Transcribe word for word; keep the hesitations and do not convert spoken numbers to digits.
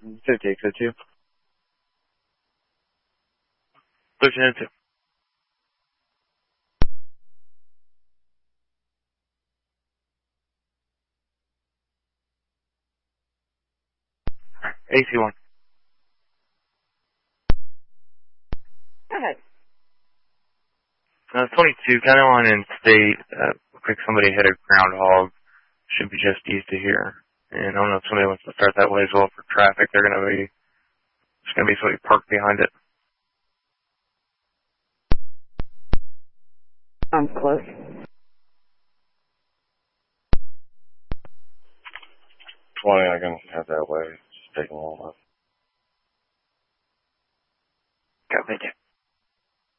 fifty-eight fifty-two. Lieutenant two. A C one. Go ahead. Uh, twenty-two, County Line and State. Uh, looks like somebody hit a groundhog. Should be just east of here. And I don't know if somebody wants to start that way as well for traffic. They're going to be, there's going to be somebody parked behind it. I'm close. twenty, I can head that way. Just taking a little bit.